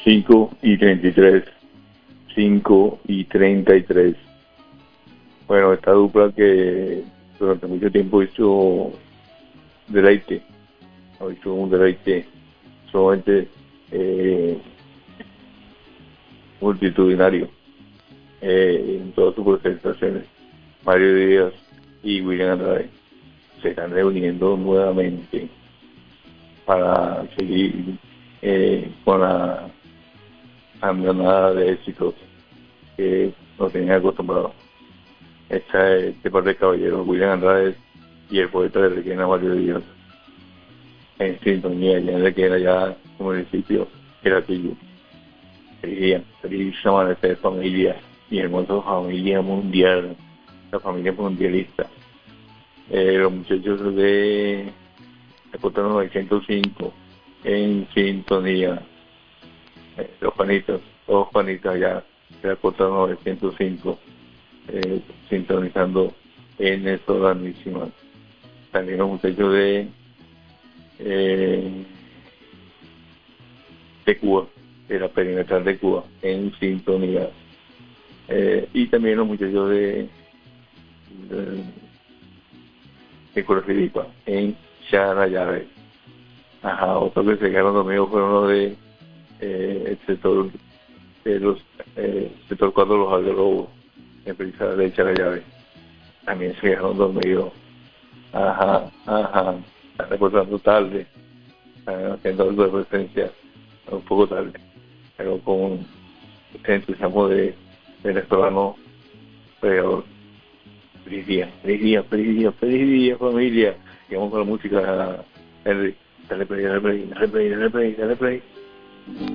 5:33. 5:33. Bueno, esta dupla que durante mucho tiempo hizo deleite, hizo un deleite sumamente multitudinario en todas sus presentaciones. Mario Díaz y William Andrade se están reuniendo nuevamente para seguir con la andanada de éxitos que nos tenían acostumbrados. Este par de caballeros, William Andrade y el poeta de Requena, Mario Díaz, en sintonía, ya en Requena, ya un municipio Caratillo. Feliz amanecer, familia, mi hermosa familia mundial, la familia mundialista. Los muchachos de la Cota 905 en sintonía. Los Juanitas ya de la Cota 905 sintonizando en Venezolanísima. También los muchachos de Cuba, de la perimetral de Cuba, en sintonía. Y también los muchachos de Curitiba, en Charallave. Otros que se quedaron dormidos fueron los de el sector de los sector 4 los Algarrobos, en Prisa de Charallave. También se quedaron dormidos. Están reportando tarde, están haciendo algo de presencia un poco tarde, pero con el entusiasmo de venezolano peor. Feliz día, familia. Y vamos con la música, Henry. Dale play.